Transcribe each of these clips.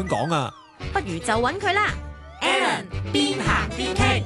港啊！ 不如就揾佢啦。 Alan 邊行邊傾。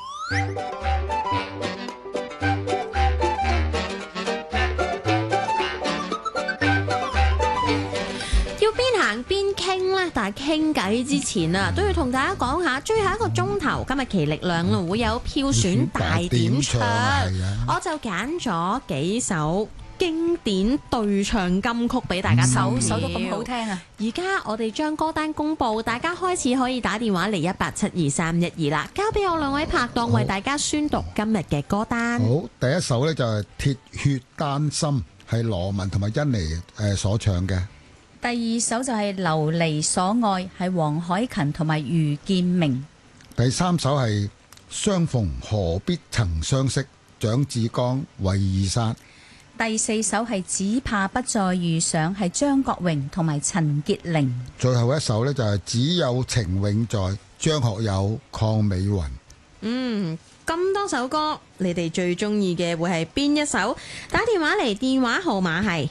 要邊行邊傾呢？但係傾偈之前啊，都要同大家講下，最後一個鐘頭今日奇力量會有票選大點唱，我就揀咗幾首經典對唱金曲俾大家投票。 首都咁好聽啊！ 而家我哋將歌單公佈，大家開始可以打電話嚟1872312啦。交俾我兩位拍檔為大家宣讀今日嘅歌單。 好，第一首呢就係《鐵血丹心》，係羅文同埋甄妮所唱嘅。 第二首就係《流離所愛》，係黃凱芹同埋余建明。 第三首係《相逢何必曾相識》，蔣志剛、韋爾山。 第四首係《只怕不再遇上》，係張國榮同埋陳潔靈。 最後一首呢，就係《只有情永在》，張學友、鄺美雲。 咁多首歌，你哋最中意嘅會係邊一首？打電話嚟，電話號碼係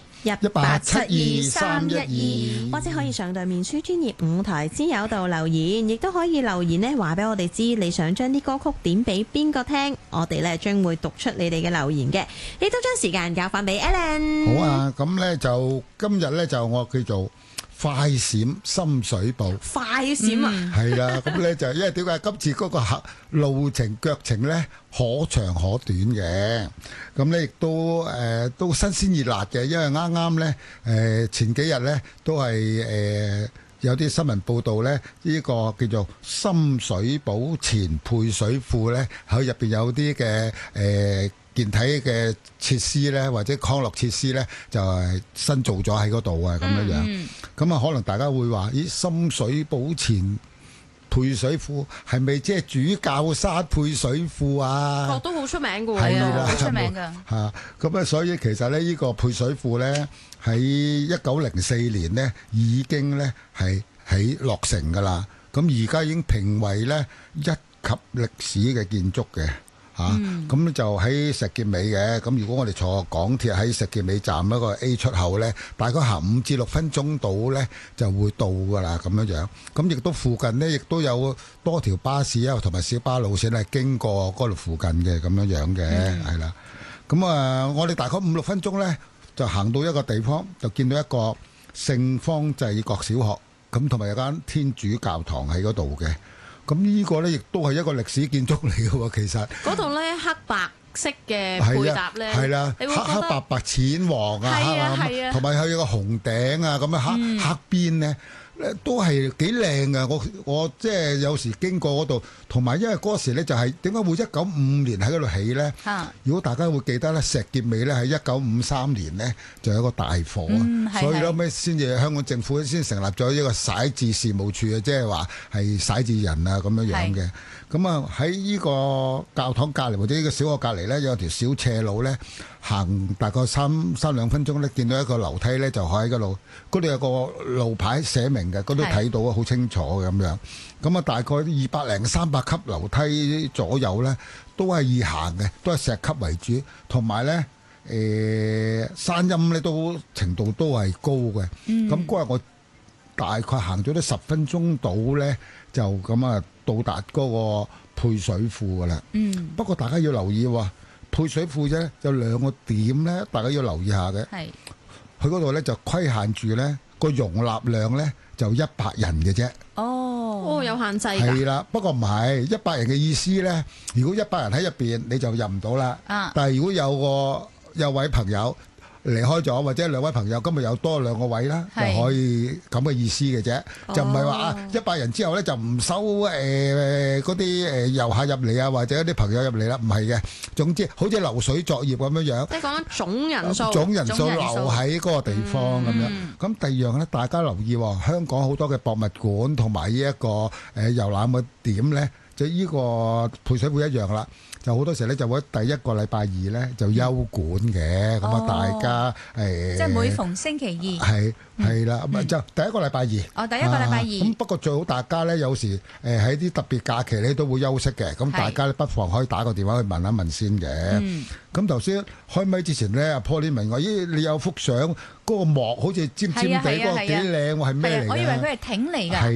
1872312， 或者可以上對面書專業舞台之友度留言，亦都可以留言呢話俾我哋知你想將啲歌曲點俾邊個聽，我哋呢將會讀出你哋嘅留言嘅。亦都將時間交翻俾 Alan。 好啊，咁呢就今日呢就我叫做快閃深水埗。 快閃啊！ 係啦，咁呢就因為點解今次嗰個路程腳程呢可長可短嘅，咁呢亦都新鮮熱辣嘅，因為啱啱呢前幾日呢都係有啲新聞報道呢，呢個叫做深水埗前配水庫呢，喺入邊有啲嘅健體嘅設施呢，或者康樂設施呢，就係新做咗喺嗰度啊，咁樣樣。咁啊，可能大家會話：咦，深水埗前配水庫係咪即係主教山配水庫啊？ 都好出名㗎喎， 係啦， 好出名㗎。 嚇，咁啊，所以其實咧，呢個配水庫呢，喺1904年呢已經呢係起落成㗎啦。咁而家已經評為呢一級歷史嘅建築嘅。咁就喺石硤尾嘅。咁如果我哋坐港鐵喺石硤尾站一個 A 出口呢，大概行5至6分鐘到呢就會到噶啦，咁樣樣。咁亦都附近呢，亦都有多條巴士啊，同埋小巴路線係經過嗰度附近嘅，咁樣樣嘅，係啦。咁我哋大概5、6分鐘呢，就行到一個地方，就見到一個聖方濟各小學，咁同埋有間天主教堂喺嗰度嘅。咁呢個呢，亦都係一個歷史建築嚟嘅喎，其實。嗰度呢，黑白色嘅配搭呢， 係啦，黑白白淺黃啊，同埋佢有個紅頂啊，咁樣黑邊呢，都係幾靚嘅。我即係有時經過嗰度，同埋因為嗰時呢就係點解會1955年喺嗰度起呢？如果大家會記得呢，石硤尾呢喺1953年呢就有一個大火啊，所以後尾先至香港政府先成立咗一個徙置事務處啊，即係話係徙置人啊咁樣樣嘅。咁啊喺呢個教堂隔離或者呢個小學隔離呢，有條小斜路呢，行大概三兩分鐘呢，見到一個樓梯呢，就喺嗰度，嗰度有個路牌寫明嘅，嗰度睇到好清楚嘅咁樣。咁啊大概200零300級樓梯左右呢，都係易行嘅，都係石級為主，同埋呢山陰呢都程度都係高嘅。咁嗰日我大概行咗10分鐘到呢，就咁啊到達嗰個配水庫噶啦。不過大家要留意喎，配水庫啫有2個點呢，大家要留意下嘅。佢嗰度呢就規限住呢個容納量呢就100人嘅啫。 有限制㗎。 係啦，不過唔係100人嘅意思呢，如果100人喺入邊你就入唔到啦。但係如果有位朋友離開咗，或者2位朋友今日有多2個位啦，就可以咁嘅意思嘅啫，就唔係話100人之後呢就唔收嗰啲遊客入嚟啊，或者啲朋友入嚟啦，唔係嘅。總之好似流水作業咁樣樣， 即係講緊總人數， 總人數留喺嗰個地方咁樣。咁第二樣呢，大家留意喎，香港好多嘅博物館同埋呢一個遊覽嘅點呢，就呢個配水庫一樣啦。就好多時咧就會第一個禮拜二咧就休館嘅，咁啊大家即係每逢星期二係啦，咁就第一個禮拜二。 第一個禮拜二。咁不過最好大家咧有時喺啲特別假期咧都會休息嘅，咁大家咧不妨可以打個電話去問一問先嘅。咁頭先開咪之前咧，阿 Pauline 問我：咦，你有幅相嗰個幕好似尖尖地嗰個幾靚喎，係咩嚟㗎？ 我以為佢係艇嚟㗎。